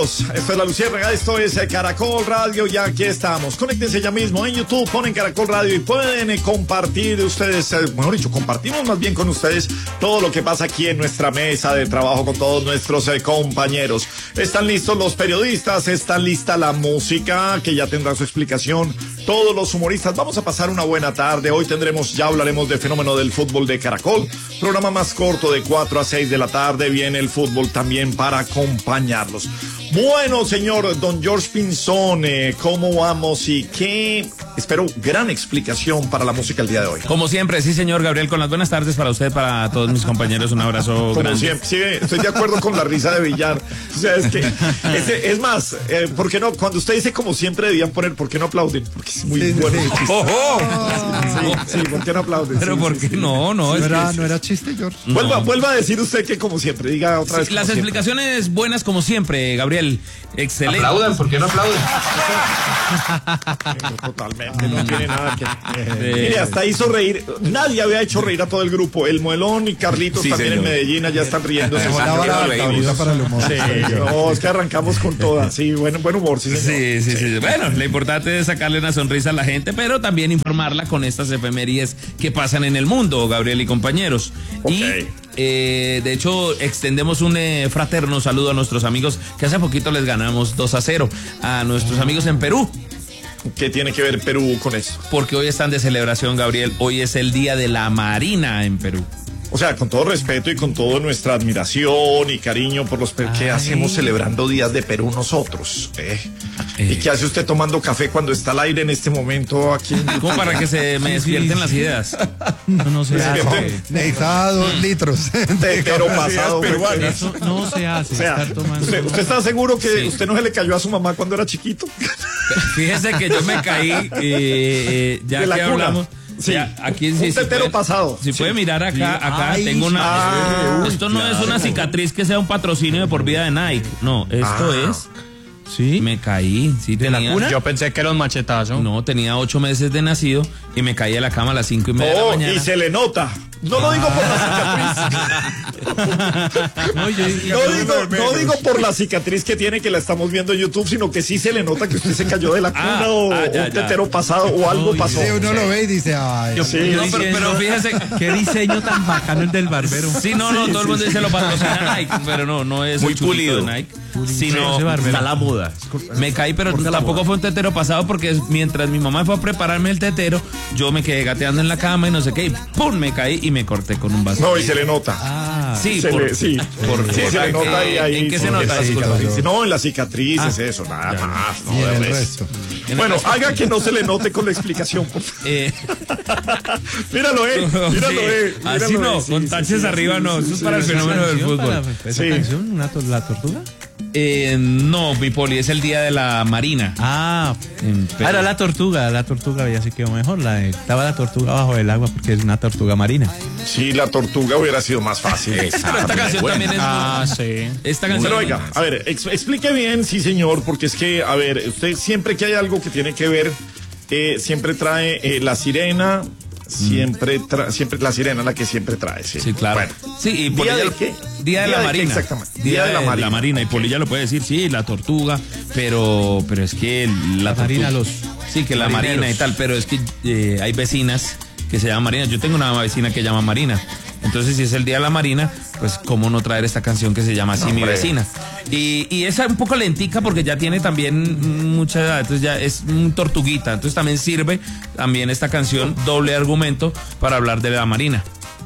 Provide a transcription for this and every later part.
amigos, esto es La Luciérnaga, esto es Caracol Radio y aquí estamos. Conéctense ya mismo en YouTube, ponen Caracol Radio y pueden compartir ustedes, mejor dicho, compartimos más bien con ustedes todo lo que pasa aquí en nuestra mesa de trabajo con todos nuestros compañeros. Están listos los periodistas, está lista la música que ya tendrá su explicación, todos los humoristas. Vamos a pasar una buena tarde. Hoy ya hablaremos del fenómeno del fútbol de Caracol, programa más corto de 4 a 6 de la tarde. Viene el fútbol también para acompañarlos. Bueno, señor don George Pinzón, ¿cómo vamos y qué? Espero gran explicación para la música el día de hoy. Como siempre, sí, señor Gabriel, con las buenas tardes para usted, para todos mis compañeros, un abrazo como grande. Siempre, sí, estoy de acuerdo con la risa de Villar. O sea, es que, es más, ¿por qué no? Cuando usted dice como siempre debían poner, ¿por qué no aplauden? Porque es muy bueno. Sí. ¡Oh! Sí, ¿por qué no aplauden? Pero sí, ¿por qué no? No, no era chiste, George. Vuelva a decir usted que como siempre, diga otra vez. Las explicaciones buenas como siempre, Gabriel. Excelente. Aplaudan, ¿por qué no aplauden? Totalmente, no tiene nada que... Mire, hasta hizo reír, nadie había hecho reír a todo el grupo, el Muelón y Carlitos también, señor. En Medellín, ya están riéndose. Para el humor. Sí, no, es que arrancamos con todas, sí, buen humor, sí, señor. Sí. Bueno, lo importante es sacarle una sonrisa a la gente, pero también informarla con estas efemérides que pasan en el mundo, Gabriel y compañeros. Okay. Y de hecho extendemos un fraterno saludo a nuestros amigos que hace poquito les ganamos 2-0 a nuestros amigos en Perú. ¿Qué tiene que ver Perú con eso? Porque hoy están de celebración, Gabriel. Hoy es el Día de la Marina en Perú. O sea, con todo respeto y con toda nuestra admiración y cariño por los que hacemos celebrando días de Perú nosotros. ¿Y qué hace usted tomando café cuando está al aire en este momento aquí? Como para que se me despierten las ideas. No se hace. Necesitaba 2 litros. Pero pasado peruano. Eso no se hace. O sea, ¿usted está seguro que usted no se le cayó a su mamá cuando era chiquito? Fíjese que yo me caí ya de la que cuna. Hablamos. Sí, aquí un tetero pasado. Si puede mirar acá tengo una. Esto no es una cicatriz que sea un patrocinio de por vida de Nike. No, esto es. Sí. Me caí. Sí, ¿De la cuna? Yo pensé que era un machetazo. No, tenía 8 meses de nacido y me caí a la cama a las 5:30 de la mañana. Y se le nota. No lo digo por la cicatriz. No digo por la cicatriz que tiene, que la estamos viendo en YouTube, sino que sí se le nota que usted se cayó de la cuna un tetero pasado o algo pasó. Sí, uno lo ve y dice, ay. Pero fíjese. Qué diseño tan bacano el del barbero. Sí, no, todo el mundo dice lo patrocina Nike, pero no es muy pulido de Nike, sino está la moda. Me caí, pero tampoco fue un tetero pasado porque mientras mi mamá fue a prepararme el tetero, yo me quedé gateando en la cama y no sé qué, y ¡pum! Me caí y me corté con un vaso. No, y se le nota. Sí, se le nota ahí. ¿En qué se nota? No, en las cicatrices, eso, nada más. No, el resto. Bueno, haga que no se le note con la explicación, por favor. Míralo, Así no, con taches arriba no. Eso es para el fenómeno del fútbol. ¿Esa canción? ¿La tortuga? No, mi poli, es el Día de la Marina. Era la tortuga ya se quedó mejor. Estaba la tortuga bajo el agua porque es una tortuga marina. Sí, la tortuga hubiera sido más fácil. Pero esta canción también es sí. Esta canción. Pero oiga, a ver, explique bien, sí señor, porque es que, a ver, usted siempre que hay algo que tiene que ver, siempre trae la sirena. Siempre la sirena la que siempre trae, sí. Sí, claro. Bueno. Sí, y ¿Día de qué? Día de la Marina. Exactamente. Día de la Marina. Y Polilla lo puede decir, sí, la tortuga, pero es que la Marina, sí, que la Marina y tal, pero es que hay vecinas que se llaman Marina. Yo tengo una vecina que se llama Marina. Entonces, si es el Día de la Marina, pues cómo no traer esta canción que se llama así, Mi Vecina. Y es un poco lentica porque ya tiene también mucha edad, entonces ya es un tortuguita. Entonces también sirve esta canción, doble argumento para hablar de la Marina.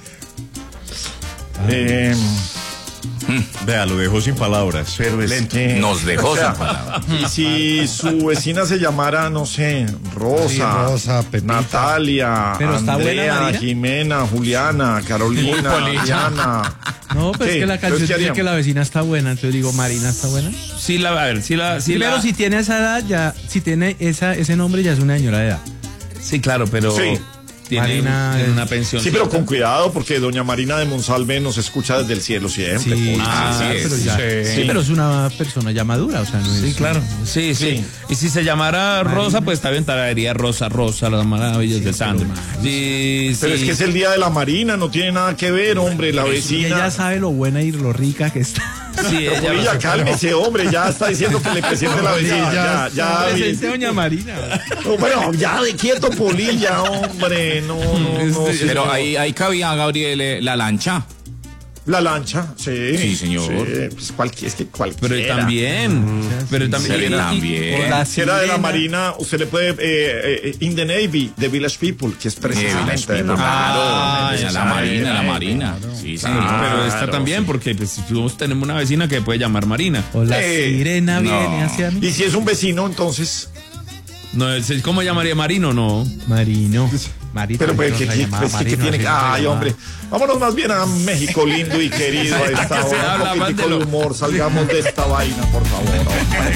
Vea, lo dejó sin palabras. Pero es que, nos dejó sin palabras. Y si su vecina se llamara, no sé, Rosa, Pepita, Natalia, pero Andrea, Jimena, Juliana, Carolina, Diana. No, pero es que la canción dice que la vecina está buena, entonces digo, Marina está buena. Sí, pero si tiene esa edad, si tiene ese nombre, ya es una señora de edad. Sí, claro, pero sí. Tiene una pensión. Sí, pero con cuidado, porque doña Marina de Monsalve nos escucha desde el cielo siempre. Pero es una persona ya madura, o sea, no es. Sí, claro. Sí. Y si se llamara Rosa, pues también traería Rosa, las maravillas de Sandro. Pero es que es el Día de la Marina, no tiene nada que ver, hombre, la vecina. Y ella sabe lo buena y lo rica que está. Sí, Pero Polilla, cálmese, hombre, ya está diciendo que le presente la vecina. Ya. Presente doña Marina. No, bueno, ya de quieto, Polilla, hombre, no. Pero ahí cabía, Gabriel, la lancha. La lancha, sí. Sí, señor. Sí, pues cualquiera. Pero también. Si era de la Marina, usted le puede. In the Navy, The Village People, que es precisamente de la Marina. La Marina. Sí, sí. Pero está también, porque pues, nosotros tenemos una vecina que puede llamar Marina. O la sirena viene hacia mí. Y si es un vecino, entonces. No, ¿cómo llamaría Marino? No. Marino. Pero pues, que tiene que. Ay, hombre. Vámonos más bien a México, lindo y querido. A esta hora. Un poquitico de humor. Salgamos de esta vaina, por favor, hombre.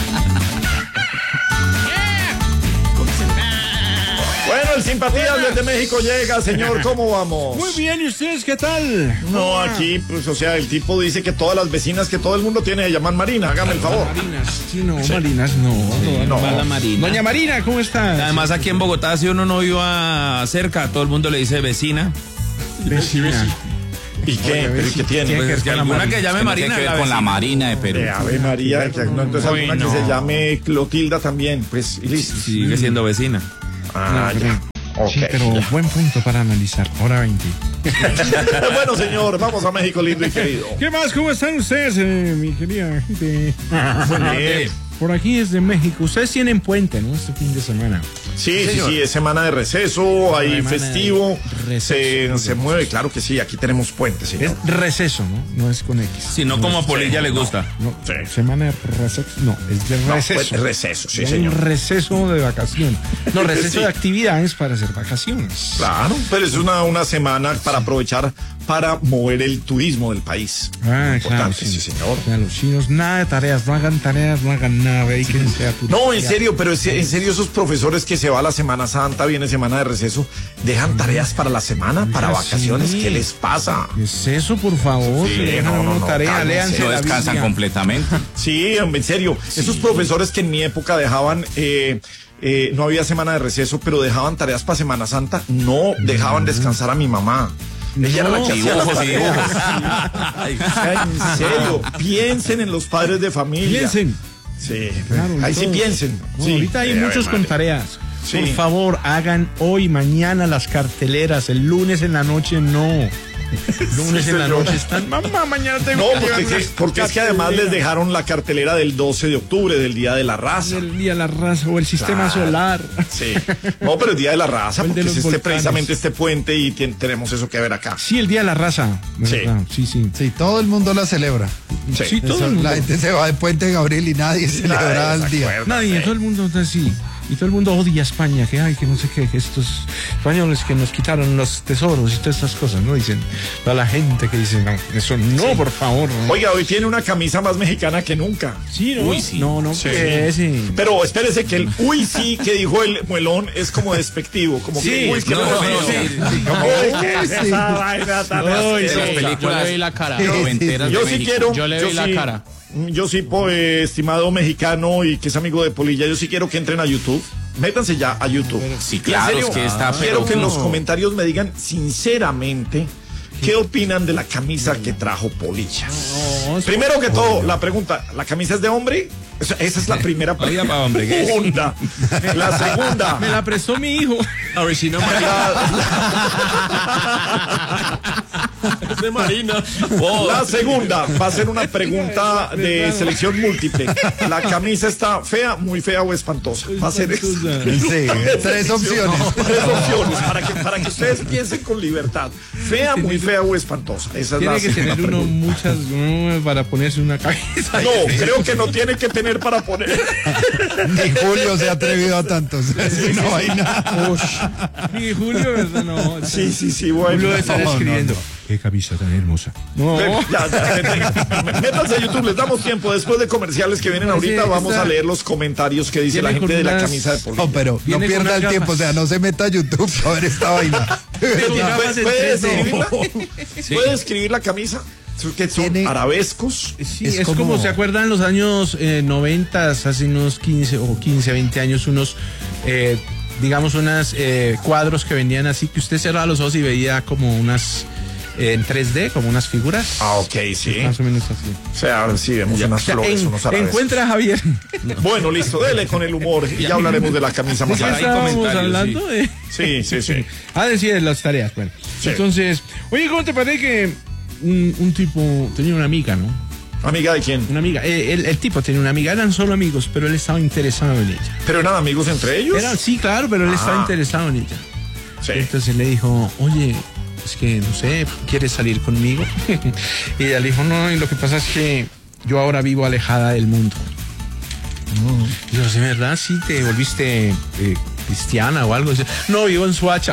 Bueno, el Simpatías desde México llega, señor. ¿Cómo vamos? Muy bien, ¿y ustedes qué tal? No, aquí, pues, o sea, el tipo dice que todas las vecinas, que todo el mundo tiene que llamar Marina. Hágame el favor. Marinas, sí, no, Marinas, no. La Marina. Doña Marina, ¿cómo está? Además, aquí en Bogotá, si uno no viva cerca, todo el mundo le dice vecina. Vecina. ¿Y qué? ¿Pero y qué tiene? Pues es que alguna que llame Marina. Tiene que ver con la Marina de Perú. Ave María, entonces alguna que se llame Clotilda también, pues, y listo. Sigue siendo vecina. Ya. Okay. Sí, pero buen punto para analizar. Hora 20. Bueno, señor, vamos a México, lindo y querido. ¿Qué más? ¿Cómo están ustedes, mi querida gente? Muy bien. Por aquí desde México. Ustedes tienen puente, ¿no? Este fin de semana. Sí, es semana de receso, hay festivo, se mueve, claro que sí, aquí tenemos puente, señor. Es receso, ¿no? No es con X. Si no, como a Polilla le gusta. No, semana de receso. No, es de receso. Pues, receso, sí, hay señor. Un receso de vacación. No, receso de actividades para hacer vacaciones. Claro, pero es una semana para aprovechar para mover el turismo del país. Claro, sí, señor. O sea, los chinos, nada de tareas, no hagan nada, dedíquense a turismo. No, en serio, pero en serio esos profesores que se va a la Semana Santa, viene semana de receso, dejan tareas para la semana, para vacaciones, ¿qué les pasa? ¿Qué es eso, por favor? Sí, no, tarea, léanse. No descansan completamente. Sí, en serio, esos profesores que en mi época dejaban... no había semana de receso, pero dejaban tareas para Semana Santa, no dejaban descansar a mi mamá. Ella era la que hacía las tareas. En serio, piensen en los padres de familia. Piensen. Sí, claro, ahí sí piensen. No, sí. Ahorita hay muchos con tareas. Sí. Por favor, hagan hoy, mañana las carteleras. El lunes en la noche no. Lunes en la noche están, mamá, mañana tengo que porque es que además les dejaron la cartelera del 12 de octubre, del Día de la Raza. El Día de la Raza o el Sistema Solar. Sí. No, pero el Día de la Raza, porque es precisamente este puente y tenemos eso que ver acá. Sí, el Día de la Raza. Sí. Sí, todo el mundo la celebra. Sí, todo el mundo. La gente se va de Puente Gabriel y nadie celebra el día. Nadie, todo el mundo está así. Y todo el mundo odia a España, que no sé qué, que estos españoles que nos quitaron los tesoros y todas estas cosas, ¿no? Dicen, a la gente que dice, no, eso no, por favor. No. Oiga, hoy tiene una camisa más mexicana que nunca. Sí, ¿no? Uy, sí. No, sí. Sí. Pero espérese que el uy sí que dijo el muelón es como despectivo, como sí, que uy, que no, esa vaina tan asquerosa. Yo le vi la cara. Yo sí quiero. Yo le vi la cara. Yo sí, estimado mexicano y que es amigo de Polilla, yo sí quiero que entren a YouTube. Métanse ya a YouTube. Sí, claro, es que está. Quiero que en los comentarios me digan sinceramente qué opinan de la camisa que trajo Polilla. Primero que todo, la pregunta, ¿la camisa es de hombre? Esa es la primera pregunta. La segunda. Me la prestó mi hijo. A ver si no, Es de Marina. La segunda va a ser una pregunta de selección múltiple. ¿La camisa está fea, muy fea o espantosa? Va a ser eso. Sí, tres opciones. Tres opciones para que ustedes piensen con libertad. Fea, muy fea o espantosa. Esa es tiene que tener uno muchas para ponerse una camisa. No, creo que no tiene que tener para poner. Ni Julio se ha atrevido a tantos. No hay nada. Ni Julio, ¿verdad? No. Sí, bueno. Julio debe estar escribiendo. Qué camisa tan hermosa. No. Métanse a YouTube, les damos tiempo. Después de comerciales que vienen ahorita, vamos a leer los comentarios que dice la gente de la camisa de Polilla. No, pero no pierda el tiempo, o sea, no se meta a YouTube a ver esta vaina. ¿Puede describirla? ¿Puede describir la camisa? Que son arabescos. Sí, es como se acuerdan los años 90, hace unos 15, 20 años, unos digamos unos cuadros que vendían así, que usted cerraba los ojos y veía como unas en 3D, como unas figuras. Ah, ok, sí. Más o menos así. O sea, sí, vemos unas flores, unos árabes. Encuentra a Javier. Bueno, listo, dele con el humor y ya hablaremos de la camisa más ¿De qué alta. estábamos hablando? Sí. Sí, de las tareas. Bueno, Sí. entonces, oye, ¿cómo te parece que un tipo tenía una amiga, ¿no? ¿Amiga de quién? Una amiga. El tipo tenía una amiga, eran solo amigos, pero él estaba interesado en ella. ¿Pero eran amigos entre ellos? Sí, claro, pero él estaba interesado en ella. Sí. Entonces le dijo, oye, es que no sé, ¿quieres salir conmigo? Y ella le dijo, no, y lo que pasa es que yo ahora vivo alejada del mundo. Y yo, ¿sí, verdad? Sí, te volviste cristiana o algo. Dice, no, vivo en Suacha.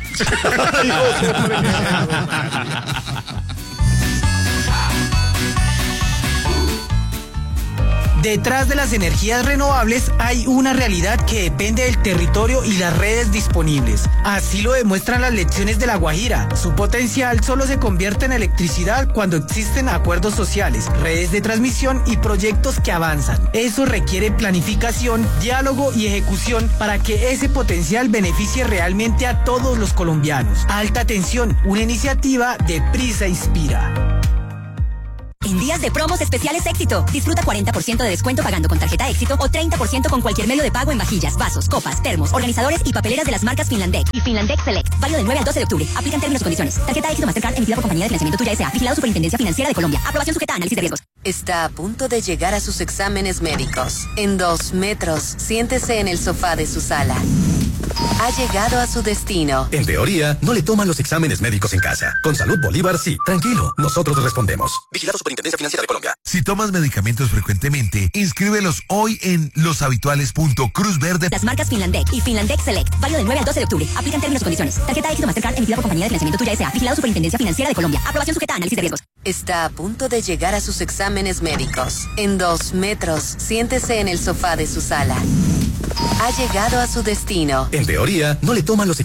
Detrás de las energías renovables hay una realidad que depende del territorio y las redes disponibles. Así lo demuestran las lecciones de La Guajira. Su potencial solo se convierte en electricidad cuando existen acuerdos sociales, redes de transmisión y proyectos que avanzan. Eso requiere planificación, diálogo y ejecución para que ese potencial beneficie realmente a todos los colombianos. Alta Tensión, una iniciativa de Prisa Inspira. En días de promos especiales Éxito, disfruta 40% de descuento pagando con tarjeta Éxito o 30% con cualquier medio de pago en vajillas, vasos, copas, termos, organizadores y papeleras de las marcas Finlandec y Finlandec Select. Válido del 9 al 12 de octubre. Aplican términos y condiciones. Tarjeta Éxito Mastercard emitida por Compañía de Financiamiento Tuya S.A. Vigilado Superintendencia Financiera de Colombia. Aprobación sujeta a análisis de riesgos. Está a punto de llegar a sus exámenes médicos. En 2 metros, siéntese en el sofá de su sala. Ha llegado a su destino. En teoría, no le toman los exámenes médicos en casa. Con Salud Bolívar, sí. Tranquilo, nosotros respondemos. Vigilado Superintendencia Financiera de Colombia. Si tomas medicamentos frecuentemente, inscríbelos hoy en loshabituales.cruzverde. Las marcas Finlandec y Finlandec Select. Válido del 9 al 12 de octubre. Aplican términos y condiciones. Tarjeta Éxito Mastercard emitida por Compañía de Financiamiento Tuya S.A. Vigilado Superintendencia Financiera de Colombia. Aprobación sujeta a análisis de riesgos. Está a punto de llegar a sus exámenes médicos. En 2 metros, siéntese en el sofá de su sala. Ha llegado a su destino. En teoría, no le toman los exámenes